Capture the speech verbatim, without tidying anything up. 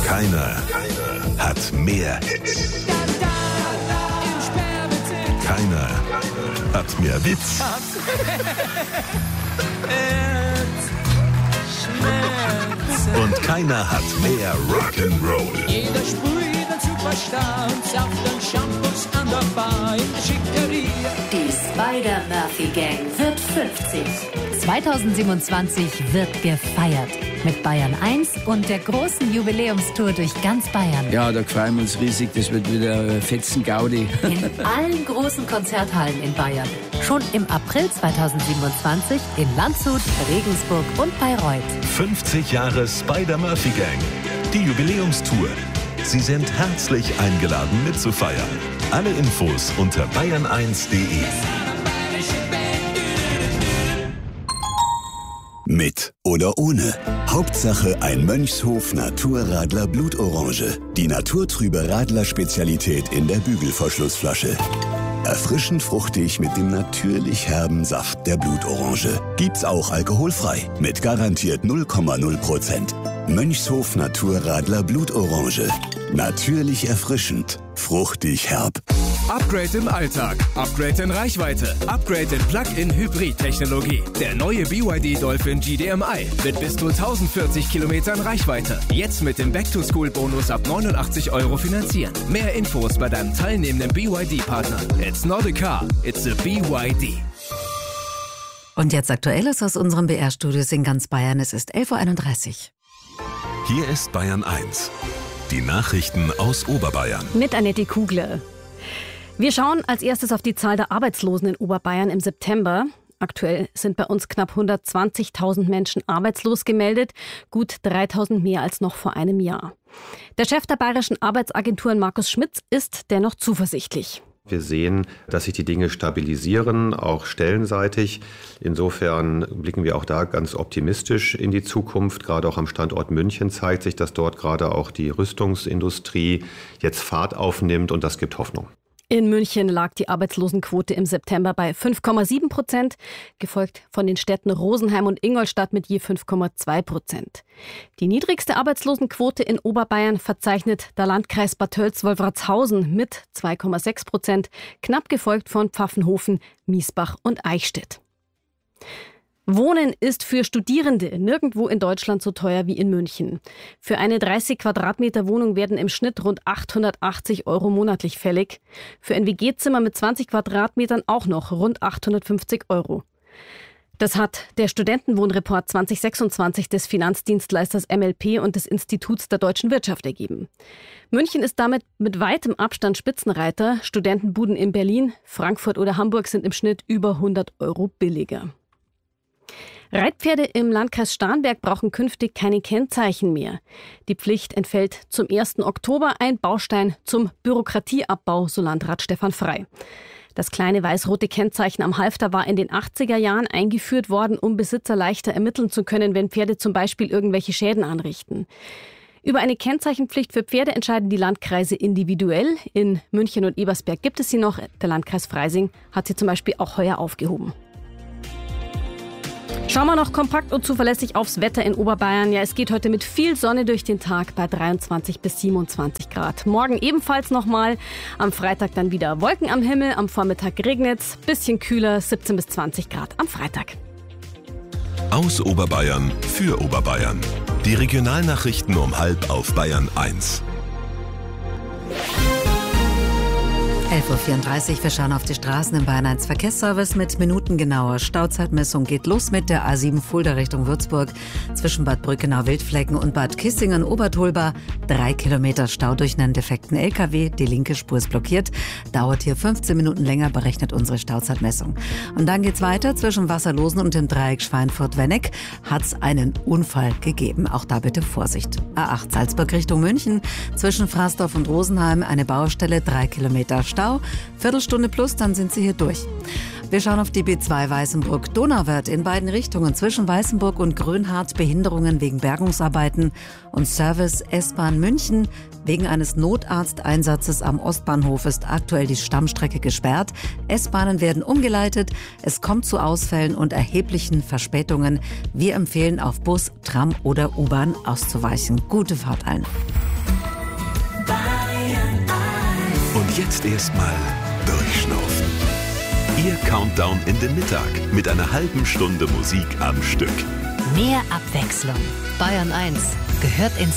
Keiner hat mehr Hits. Keiner hat mehr Witz. Und keiner hat mehr Rock'n'Roll. Jeder sprüht ein Superstar und Saft und Shampoos an der Bar in der Schickeria. Die Spider-Murphy-Gang wird fünfzig. zweitausendsiebenundzwanzig wird gefeiert. Mit Bayern eins und der großen Jubiläumstour durch ganz Bayern. Ja, da freuen wir uns riesig. Das wird wieder fetzen Gaudi. In allen großen Konzerthallen in Bayern. Schon im April zweitausendsiebenundzwanzig in Landshut, Regensburg und Bayreuth. fünfzig Jahre Spider-Murphy-Gang. Die Jubiläumstour. Sie sind herzlich eingeladen mitzufeiern. Alle Infos unter bayern eins punkt de. Mit oder ohne. Hauptsache ein Mönchshof Naturradler Blutorange. Die naturtrübe Radler-Spezialität in der Bügelverschlussflasche. Erfrischend fruchtig mit dem natürlich herben Saft der Blutorange. Gibt's auch alkoholfrei. Mit garantiert null Komma null Prozent. Mönchshof Naturradler Blutorange. Natürlich erfrischend. Fruchtig herb. Upgrade im Alltag, Upgrade in Reichweite, Upgrade in Plug-in-Hybrid-Technologie. Der neue B Y D Dolphin G D M I mit bis zu tausendvierzig Kilometern Reichweite. Jetzt mit dem Back-to-School-Bonus ab neunundachtzig Euro finanzieren. Mehr Infos bei deinem teilnehmenden B Y D-Partner. It's not a car, it's a B Y D. Und jetzt Aktuelles aus unserem B R-Studios in ganz Bayern. Es ist elf Uhr einunddreißig. Hier ist Bayern eins. Die Nachrichten aus Oberbayern. Mit Annette Kugler. Wir schauen als erstes auf die Zahl der Arbeitslosen in Oberbayern im September. Aktuell sind bei uns knapp hundertzwanzigtausend Menschen arbeitslos gemeldet, gut dreitausend mehr als noch vor einem Jahr. Der Chef der bayerischen Arbeitsagenturen, Markus Schmitz, ist dennoch zuversichtlich. Wir sehen, dass sich die Dinge stabilisieren, auch stellenseitig. Insofern blicken wir auch da ganz optimistisch in die Zukunft. Gerade auch am Standort München zeigt sich, dass dort gerade auch die Rüstungsindustrie jetzt Fahrt aufnimmt und das gibt Hoffnung. In München lag die Arbeitslosenquote im September bei fünf Komma sieben Prozent, gefolgt von den Städten Rosenheim und Ingolstadt mit je fünf Komma zwei Prozent. Die niedrigste Arbeitslosenquote in Oberbayern verzeichnet der Landkreis Bad Tölz-Wolfratshausen mit zwei Komma sechs Prozent, knapp gefolgt von Pfaffenhofen, Miesbach und Eichstätt. Wohnen ist für Studierende nirgendwo in Deutschland so teuer wie in München. Für eine dreißig Quadratmeter Wohnung werden im Schnitt rund achthundertachtzig Euro monatlich fällig. Für ein W G-Zimmer mit zwanzig Quadratmetern auch noch rund achthundertfünfzig Euro. Das hat der Studentenwohnreport zwanzig sechsundzwanzig des Finanzdienstleisters M L P und des Instituts der deutschen Wirtschaft ergeben. München ist damit mit weitem Abstand Spitzenreiter. Studentenbuden in Berlin, Frankfurt oder Hamburg sind im Schnitt über hundert Euro billiger. Reitpferde im Landkreis Starnberg brauchen künftig keine Kennzeichen mehr. Die Pflicht entfällt zum ersten Oktober, ein Baustein zum Bürokratieabbau, so Landrat Stefan Frey. Das kleine weiß-rote Kennzeichen am Halfter war in den achtziger Jahren eingeführt worden, um Besitzer leichter ermitteln zu können, wenn Pferde zum Beispiel irgendwelche Schäden anrichten. Über eine Kennzeichenpflicht für Pferde entscheiden die Landkreise individuell. In München und Ebersberg gibt es sie noch. Der Landkreis Freising hat sie zum Beispiel auch heuer aufgehoben. Schauen wir noch kompakt und zuverlässig aufs Wetter in Oberbayern. Ja, es geht heute mit viel Sonne durch den Tag bei dreiundzwanzig bis siebenundzwanzig Grad. Morgen ebenfalls nochmal. Am Freitag dann wieder Wolken am Himmel. Am Vormittag regnet's. Bisschen kühler, siebzehn bis zwanzig Grad am Freitag. Aus Oberbayern für Oberbayern. Die Regionalnachrichten um halb auf Bayern eins. elf Uhr vierunddreißig, wir schauen auf die Straßen im Bayern eins Verkehrsservice mit minutengenauer Stauzeitmessung. Geht los mit der A sieben Fulda Richtung Würzburg. Zwischen Bad Brückenau-Wildflecken und Bad Kissingen-Obertolba. Drei Kilometer Stau durch einen defekten L K W. Die linke Spur ist blockiert. Dauert hier fünfzehn Minuten länger, berechnet unsere Stauzeitmessung. Und dann geht's weiter. Zwischen Wasserlosen und dem Dreieck Schweinfurt-Wenneck hat's einen Unfall gegeben. Auch da bitte Vorsicht. A acht Salzburg Richtung München. Zwischen Frasdorf und Rosenheim eine Baustelle. Drei Kilometer Stau. Viertelstunde plus, dann sind Sie hier durch. Wir schauen auf die B zwei Weißenburg-Donauwörth in beiden Richtungen. Zwischen Weißenburg und Grönhardt Behinderungen wegen Bergungsarbeiten und Service S-Bahn München. Wegen eines Notarzteinsatzes am Ostbahnhof ist aktuell die Stammstrecke gesperrt. S-Bahnen werden umgeleitet. Es kommt zu Ausfällen und erheblichen Verspätungen. Wir empfehlen, auf Bus, Tram oder U-Bahn auszuweichen. Gute Fahrt allen. jetzt erstmal durchschnaufen. Ihr Countdown in den Mittag mit einer halben Stunde Musik am Stück. Mehr Abwechslung. Bayern eins gehört ins